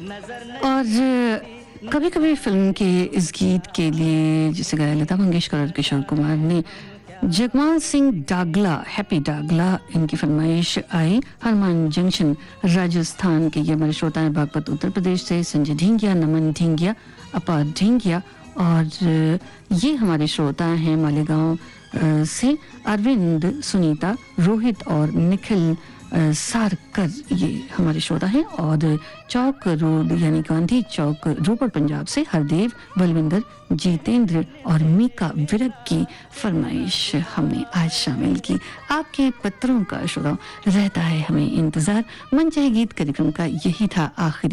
और कभी कभी फिल्म के इस गीत के लिए जिसे गाया लता मंगेशकर और किशोर कुमार ने, जगमाल सिंह डागला, हैप्पी डागला इनकी फरमाइश आई। हनुमान जंक्शन राजस्थान के ये हमारे श्रोता हैं, बागपत उत्तर प्रदेश से संजय ढींगिया, नमन ढींगिया, अपा ढींगिया, और ये हमारे श्रोता हैं मालेगांव से अरविंद, सुनीता, रोहित और निखिल सारकर, ये हमारे श्रोता हैं। और चौक रोड यानी गांधी चौक, रोपड़ पंजाब से हरदेव, बलविंदर, जितेंद्र और मीका विरक की फरमाइश हमने आज शामिल की। आपके पत्रों का श्रोताओं रहता है हमें इंतजार। मन चाहे गीत कार्यक्रम का यही था आखिरी